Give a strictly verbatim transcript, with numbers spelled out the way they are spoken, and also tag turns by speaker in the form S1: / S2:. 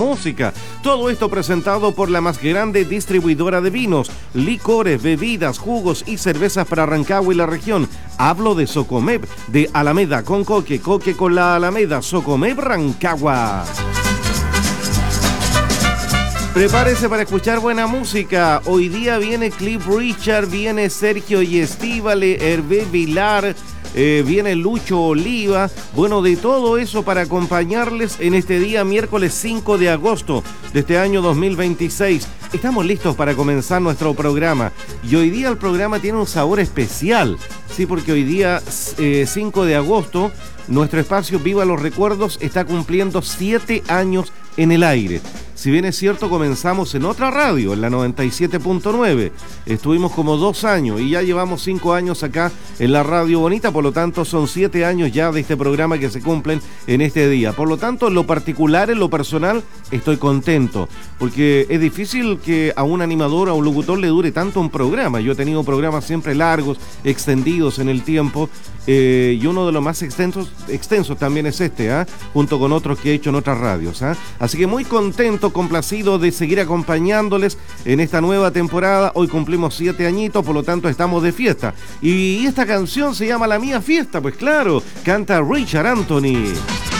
S1: música. Todo esto presentado por la más grande distribuidora de vinos, licores, bebidas, jugos y cervezas para Rancagua y la región. Hablo de Socomeb, de Alameda con Coque, Coque con la Alameda, Socomeb Rancagua. Prepárese para escuchar buena música. Hoy día viene Cliff Richard, viene Sergio y Estíbale, Hervé Vilar, eh, viene Lucho Oliva. Bueno, de todo eso para acompañarles en este día miércoles cinco de agosto de este año dos mil veintiséis. Estamos listos para comenzar nuestro programa. Y hoy día el programa tiene un sabor especial. Sí, porque hoy día eh, cinco de agosto, nuestro espacio Viva los Recuerdos está cumpliendo siete años en el aire. Si bien es cierto, comenzamos en otra radio, en la noventa y siete punto nueve. Estuvimos como dos años y ya llevamos cinco años acá en la Radio Bonita, por lo tanto son siete años ya de este programa que se cumplen en este día. Por lo tanto, en lo particular, en lo personal, estoy contento, porque es difícil que a un animador, a un locutor le dure tanto un programa. Yo he tenido programas siempre largos, extendidos en el tiempo, eh, y uno de los más extensos, extensos también es este, ¿eh? junto con otros que he hecho en otras radios. ¿eh? Así que muy contento, complacido de seguir acompañándoles en esta nueva temporada. Hoy cumplimos siete añitos, por lo tanto estamos de fiesta. Y esta canción se llama La Mía Fiesta, pues claro, canta Richard Anthony.